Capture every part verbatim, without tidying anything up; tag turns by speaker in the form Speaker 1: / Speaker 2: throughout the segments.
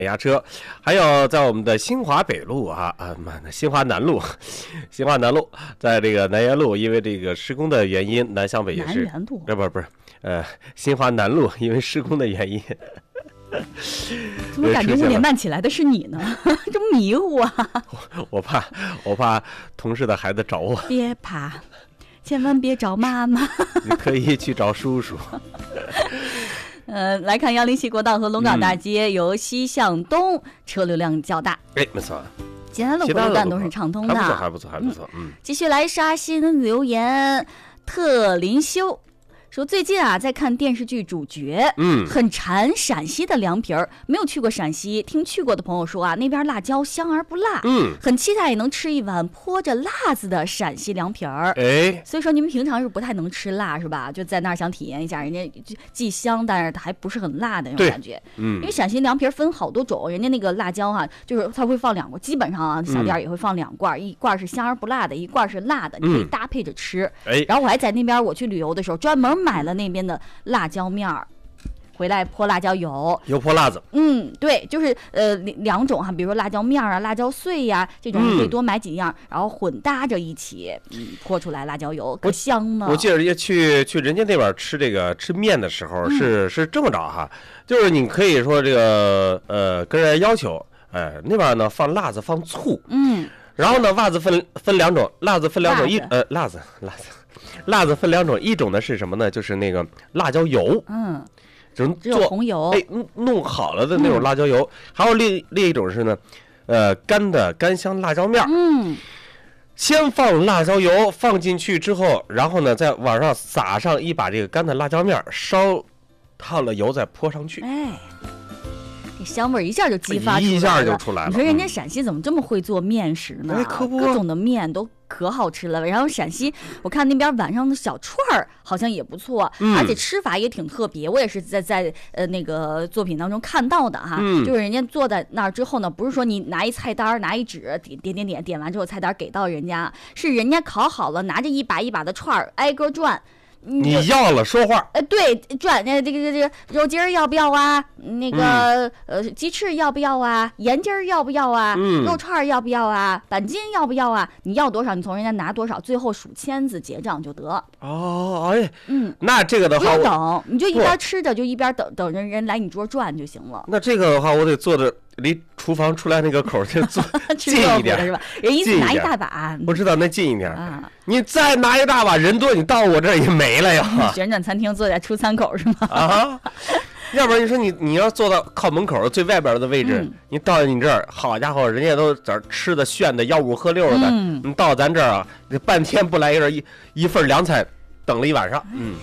Speaker 1: 压车，还有在我们的新华北路啊啊妈的新华南路，新华南路，在这个南园路，因为这个施工的原因，南向北也是，
Speaker 2: 南园路，
Speaker 1: 不不不是，呃，新华南路因为施工的原因。
Speaker 2: 怎么感觉五点半起来的是你呢？这么迷糊啊！
Speaker 1: 我, 我怕我怕同事的孩子找我。
Speaker 2: 别怕，千万别找妈妈。
Speaker 1: 你可以去找叔叔。
Speaker 2: 呃，来看幺零七国道和龙岗大街、嗯、由西向东车流量较大。
Speaker 1: 哎，没错。
Speaker 2: 其他的回路段都是畅通的，
Speaker 1: 还不错，还不错，还不错。嗯，
Speaker 2: 继续来刷新留言，特林修。说最近啊，在看电视剧《主角》，
Speaker 1: 嗯，
Speaker 2: 很馋陕西的凉皮儿。没有去过陕西，听去过的朋友说啊，那边辣椒香而不辣，
Speaker 1: 嗯，
Speaker 2: 很期待也能吃一碗泼着辣子的陕西凉皮儿。
Speaker 1: 哎，
Speaker 2: 所以说你们平常是不太能吃辣是吧？就在那儿想体验一下，人家既香，但是还不是很辣的那种感觉。
Speaker 1: 嗯，
Speaker 2: 因为陕西凉皮儿分好多种，人家那个辣椒哈、啊，就是它会放两罐，基本上啊，小店也会放两罐，嗯、一罐是香而不辣的，一罐是辣的，你可以搭配着吃。
Speaker 1: 哎、嗯，
Speaker 2: 然后我还在那边我去旅游的时候，专门买了那边的辣椒面儿，回来泼辣椒油，
Speaker 1: 油泼辣子。
Speaker 2: 嗯，对，就是呃两种哈，比如说辣椒面啊、辣椒碎呀、啊，这种你可以多买几样，嗯、然后混搭着一起，嗯，泼出来辣椒油，可香呢。
Speaker 1: 我记得人家去去人家那边吃这个吃面的时候是、嗯、是这么着哈，就是你可以说这个呃跟人家要求，哎那边呢放辣子放醋，
Speaker 2: 嗯，
Speaker 1: 然后呢辣子分分两种，辣子分两种，一呃辣子辣子。辣子分两种，一种呢是什么呢？就是那个辣椒油，
Speaker 2: 嗯，
Speaker 1: 就是
Speaker 2: 做红油，
Speaker 1: 哎，弄好了的那种辣椒油。嗯、还有另另一种是呢，呃，干的干香辣椒面。
Speaker 2: 嗯，
Speaker 1: 先放辣椒油放进去之后，然后呢，再往上撒上一把这个干的辣椒面，烧烫了油再泼上去。
Speaker 2: 哎。香味一下就激发出来了，
Speaker 1: 一下就出来了。
Speaker 2: 你说人家陕西怎么这么会做面食呢？
Speaker 1: 哎、可不
Speaker 2: 各种的面都可好吃了。然后陕西，我看那边晚上的小串儿好像也不错，
Speaker 1: 嗯、
Speaker 2: 而且吃法也挺特别。我也是在在呃那个作品当中看到的哈，
Speaker 1: 嗯、
Speaker 2: 就是人家坐在那儿之后呢，不是说你拿一菜单拿一纸点点点点点完之后菜单给到人家，是人家烤好了，拿着一把一把的串儿挨个转。
Speaker 1: 你要了说话，
Speaker 2: 呃，对，转那这个这个肉筋儿要不要啊？那个、嗯、呃，鸡翅要不要啊？盐筋儿要不要啊？
Speaker 1: 嗯、
Speaker 2: 肉串要不要啊？板筋要不要啊？你要多少，你从人家拿多少，最后数签子结账就得。
Speaker 1: 哦，哎，
Speaker 2: 嗯，
Speaker 1: 那这个的话，
Speaker 2: 不用等，你就一边吃着就一边等等人人来你桌转就行了。
Speaker 1: 那这个的话，我得坐着离厨房出来那个口就坐近一点
Speaker 2: 是吧？人一次拿一大把，
Speaker 1: 我知道那近一点
Speaker 2: 啊。
Speaker 1: 你再拿一大把，人多，你到我这儿也没了呀。
Speaker 2: 旋转餐厅坐在出餐口是吗？
Speaker 1: 啊，要不然你说你你要坐到靠门口最外边的位置，嗯、你到你这儿，好家伙，人家都在这吃的炫的，吆五喝六的，
Speaker 2: 嗯、
Speaker 1: 你到咱这儿啊，你半天不来一人一一份凉菜，等了一晚上。嗯，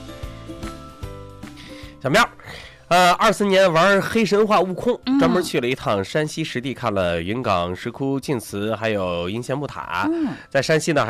Speaker 1: 小喵。呃，二四年玩黑神话悟空，专门去了一趟山西实地，看了云冈石窟、晋祠，还有应县木塔。
Speaker 2: 嗯、
Speaker 1: 在山西呢，还